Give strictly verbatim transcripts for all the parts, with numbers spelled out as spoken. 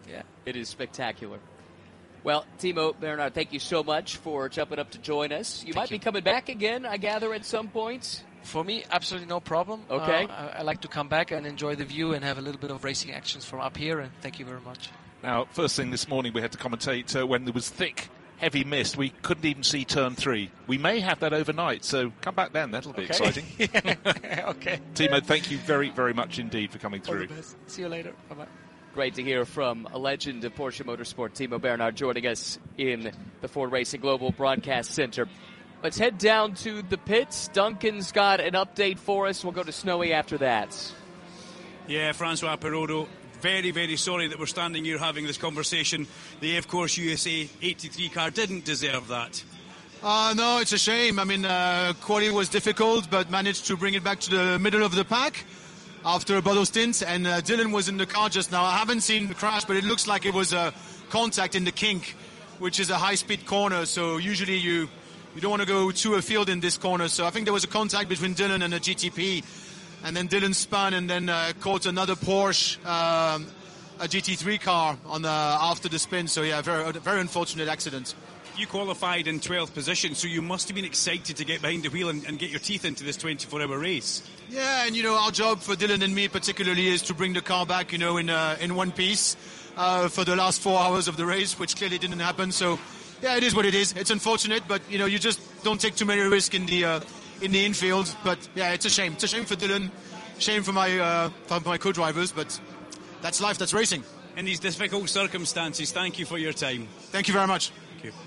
Yeah, it is spectacular. Well, Timo Bernhard, thank you so much for jumping up to join us. You Thank might you. be coming back again, I gather, at some point. For me, absolutely no problem. Okay. Uh, I, I like to come back and enjoy the view and have a little bit of racing actions from up here, and thank you very much. Now, first thing this morning we had to commentate uh, when there was thick, heavy mist. We couldn't even see turn three. We may have that overnight, so come back then. That'll be Okay. exciting. Okay. Timo, thank you very, very much indeed for coming All through. the best. See you later. Bye-bye. Great to hear from a legend of Porsche Motorsport, Timo Bernhard, joining us in the Ford Racing Global Broadcast Center. Let's head down to the pits. Duncan's got an update for us. We'll go to Snowy after that. Yeah, Francois Perrodo, very, very sorry that we're standing here having this conversation. The F Course U S A eighty-three car didn't deserve that. Uh, no, it's a shame. I mean, uh, quality was difficult, but managed to bring it back to the middle of the pack after a bottle stint, and uh, Dylan was in the car just now. I haven't seen the crash, but it looks like it was a contact in the kink, which is a high-speed corner, so usually you you don't want to go too afield in this corner. So I think there was a contact between Dylan and a G T P, and then Dylan spun and then uh, caught another Porsche, um, a G T three car on the, after the spin. So yeah, very very unfortunate accident. You qualified in twelfth position, so you must have been excited to get behind the wheel and, and get your teeth into this twenty-four hour race. Yeah, and you know, our job for Dylan and me particularly is to bring the car back, you know, in uh, in one piece uh, for the last four hours of the race, which clearly didn't happen. So, yeah, it is what it is. It's unfortunate, but you know, you just don't take too many risks in the uh, in the infield. But yeah, it's a shame. It's a shame for Dylan, shame for my uh, for my co-drivers. But that's life. That's racing. In these difficult circumstances, thank you for your time. Thank you very much. Thank you.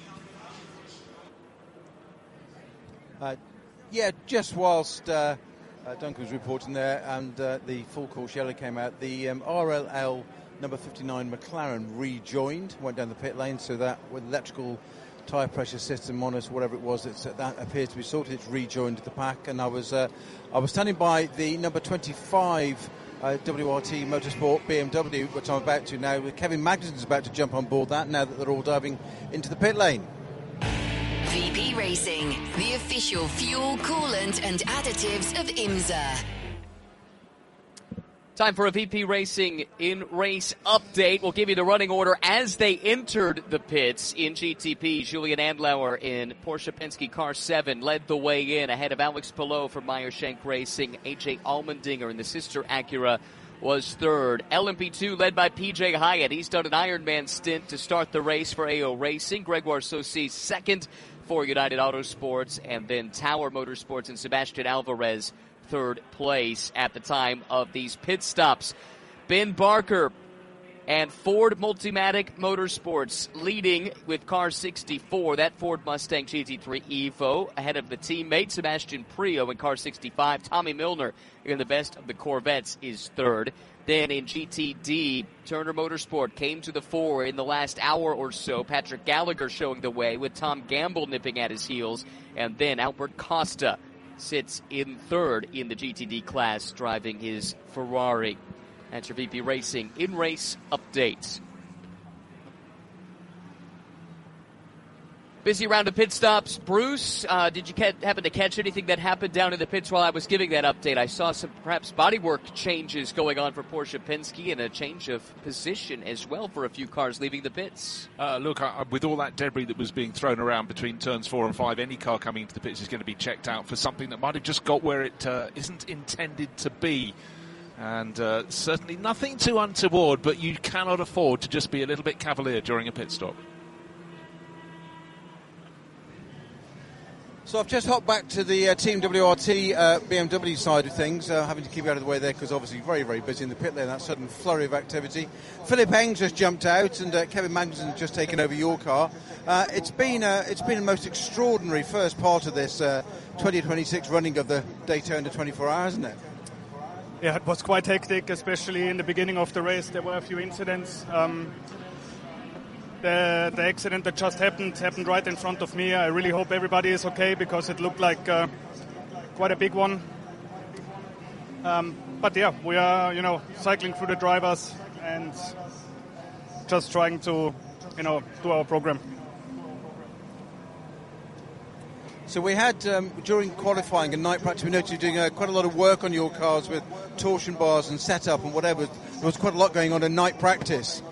Uh, yeah, just whilst uh, uh, Duncan was reporting there and uh, the full course yellow came out, the um, R L L number fifty-nine McLaren rejoined, went down the pit lane, so that with electrical tyre pressure system monitor, whatever it was, it's, that appears to be sorted. It's rejoined the pack, and I was uh, I was standing by the number twenty-five uh, W R T Motorsport B M W, which I'm about to now. Kevin Magnussen's about to jump on board that now that they're all diving into the pit lane. V P Racing, the official fuel, coolant and additives of IMSA. Time for a V P Racing in-race update. We'll give you the running order as they entered the pits in G T P. Julian Andlauer in Porsche Penske Car seven led the way in ahead of Alex Palou for Meyer Shank Racing. A J Allmendinger in the sister Acura was third. L M P two led by P J Hyatt. He's done an Ironman stint to start the race for A O Racing. Gregoire Saucy second for United Autosports, and then Tower Motorsports and Sebastian Alvarez third place at the time of these pit stops. Ben Barker and Ford Multimatic Motorsports leading with car sixty-four. That Ford Mustang G T three Evo ahead of the teammate Sebastian Prio in car sixty-five. Tommy Milner in the best of the Corvettes is third. Then in G T D, Turner Motorsport came to the fore in the last hour or so. Patrick Gallagher showing the way with Tom Gamble nipping at his heels. And then Albert Costa sits in third in the G T D class driving his Ferrari. That's your V P Racing in-race update. Busy round of pit stops. Bruce, uh, did you ca- happen to catch anything that happened down in the pits while I was giving that update? I saw some perhaps bodywork changes going on for Porsche Penske and a change of position as well for a few cars leaving the pits. Uh, look, I, with all that debris that was being thrown around between turns four and five, any car coming into the pits is going to be checked out for something that might have just got where it uh, isn't intended to be. And uh, certainly nothing too untoward, but you cannot afford to just be a little bit cavalier during a pit stop. So I've just hopped back to the uh, Team W R T uh, B M W side of things, uh, having to keep out of the way there because obviously very, very busy in the pit lane, that sudden flurry of activity. Philip Heng just jumped out and uh, Kevin Magnussen has just taken over your car. Uh, it's been uh, it's been a most extraordinary first part of this uh, twenty twenty-six running of the Daytona twenty-four hours, isn't it? Yeah, it was quite hectic, especially in the beginning of the race. There were a few incidents. Um, The, the accident that just happened happened right in front of me. I really hope everybody is okay because it looked like uh, quite a big one. Um, but yeah, we are, you know, cycling through the drivers and just trying to, you know, do our program. So we had, um, during qualifying and night practice, we noticed you doing uh, quite a lot of work on your cars with torsion bars and setup and whatever. There was quite a lot going on in night practice.